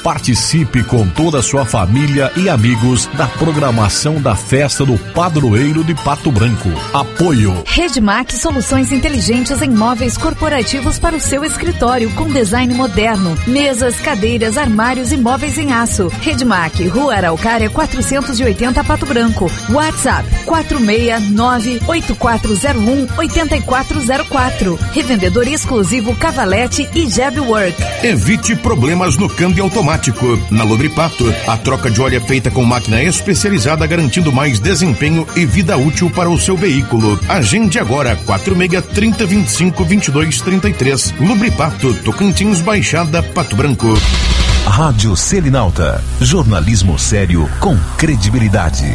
Participe com toda a sua família e amigos da programação da Festa do Padroeiro de Pato Branco. Apoio Redmac, soluções inteligentes em móveis corporativos para o seu escritório com design moderno, mesas, cadeiras, armários e móveis em aço. Redmac, Rua Araucária 480 Pato Branco. WhatsApp 469-8401-8404. Revendedor exclusivo Cavalete e Jabwork. Evite problemas no câmbio automático. Na Lubripato, a troca de óleo é feita com máquina especializada, garantindo mais desempenho e vida útil para o seu veículo. Agende agora, 46-30-25-22-33. Lubripato, Tocantins, Baixada, Pato Branco. Rádio Selinalta, jornalismo sério com credibilidade.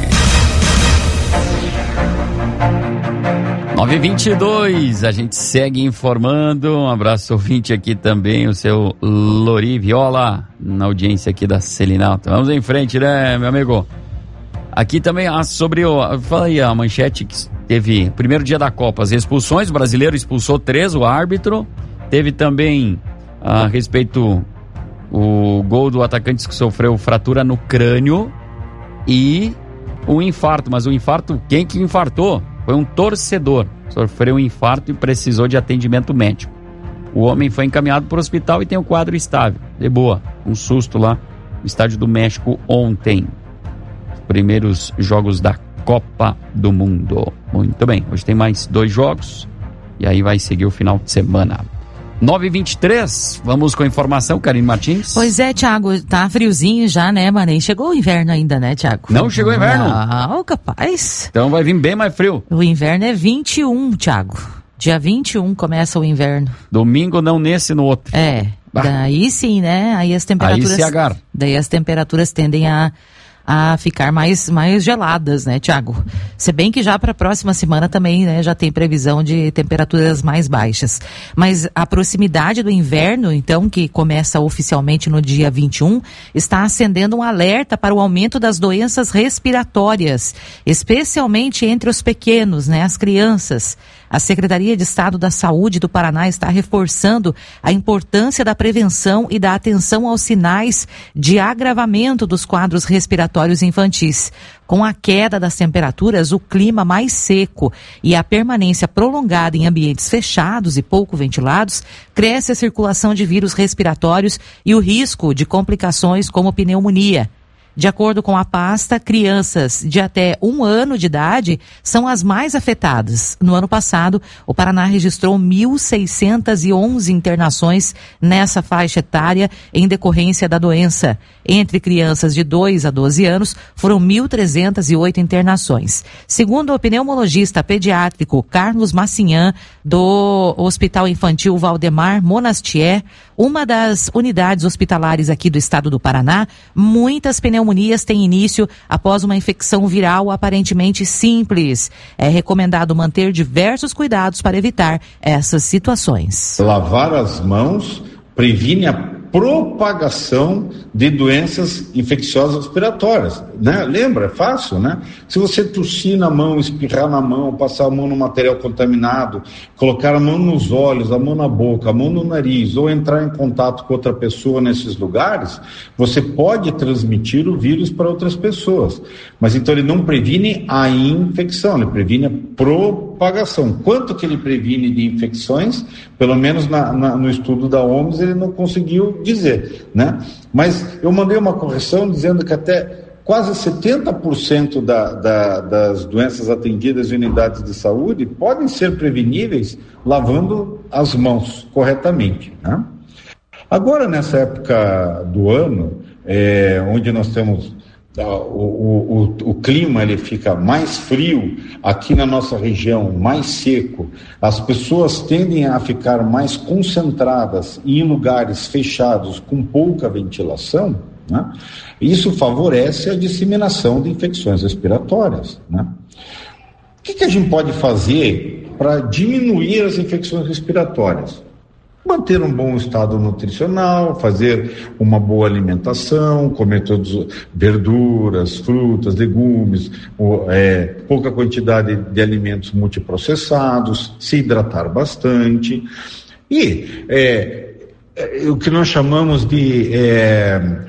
9h22, a gente segue informando. Um abraço ouvinte aqui também, o seu Lori Viola, na audiência aqui da Selinalta. Vamos em frente, né, meu amigo? Aqui também sobre fala aí a manchete que teve primeiro dia da Copa, as expulsões. O brasileiro expulsou 3, o árbitro. Teve também a respeito o gol do atacante que sofreu fratura no crânio e um infarto. Mas o infarto, quem que infartou? Foi um torcedor, sofreu um infarto e precisou de atendimento médico. O homem foi encaminhado para o hospital e tem o quadro estável, de boa. Um susto lá no Estádio do México ontem. Os primeiros jogos da Copa do Mundo. Muito bem, hoje tem mais 2 jogos e aí vai seguir o final de semana. 9h23, vamos com a informação, Karine Martins. Pois é, Thiago, tá friozinho já, né, mano? Nem chegou o inverno ainda, né, Thiago? Não chegou o inverno? Não, capaz. Então vai vir bem mais frio. O inverno é 21, Thiago. Dia 21 começa o inverno. Domingo não nesse, no outro. É, daí sim, né? Aí as temperaturas... Aí se agarra. Daí as temperaturas tendem a ficar mais geladas, né, Thiago? Se bem que já para a próxima semana também, né, já tem previsão de temperaturas mais baixas. Mas a proximidade do inverno, então, que começa oficialmente no dia 21, está acendendo um alerta para o aumento das doenças respiratórias, especialmente entre os pequenos, né, as crianças. A Secretaria de Estado da Saúde do Paraná está reforçando a importância da prevenção e da atenção aos sinais de agravamento dos quadros respiratórios infantis. Com a queda das temperaturas, o clima mais seco e a permanência prolongada em ambientes fechados e pouco ventilados, cresce a circulação de vírus respiratórios e o risco de complicações como pneumonia. De acordo com a pasta, crianças de até 1 ano de idade são as mais afetadas. No ano passado, o Paraná registrou 1.611 internações nessa faixa etária em decorrência da doença. Entre crianças de 2 a 12 anos, foram 1.308 internações. Segundo o pneumologista pediátrico Carlos Massinhan, do Hospital Infantil Valdemar Monastier, uma das unidades hospitalares aqui do estado do Paraná, muitas pneumonias têm início após uma infecção viral aparentemente simples. É recomendado manter diversos cuidados para evitar essas situações. Lavar as mãos previne a propagação de doenças infecciosas respiratórias, né? Lembra? É fácil, né? Se você tossir na mão, espirrar na mão, passar a mão no material contaminado, colocar a mão nos olhos, a mão na boca, a mão no nariz, ou entrar em contato com outra pessoa nesses lugares, você pode transmitir o vírus para outras pessoas. Mas então ele não previne a infecção, ele previne a propagação. Quanto que ele previne de infecções, pelo menos no estudo da OMS, ele não conseguiu dizer, né? Mas eu mandei uma correção dizendo que até quase 70% das doenças atendidas em unidades de saúde podem ser preveníveis lavando as mãos corretamente, né? Agora, nessa época do ano, onde nós temos o clima, ele fica mais frio, aqui na nossa região mais seco, as pessoas tendem a ficar mais concentradas em lugares fechados com pouca ventilação, né? Isso favorece a disseminação de infecções respiratórias, né? O que a gente pode fazer para diminuir as infecções respiratórias? Manter um bom estado nutricional, fazer uma boa alimentação, comer todas verduras, frutas, legumes, pouca quantidade de alimentos multiprocessados, se hidratar bastante e o que nós chamamos de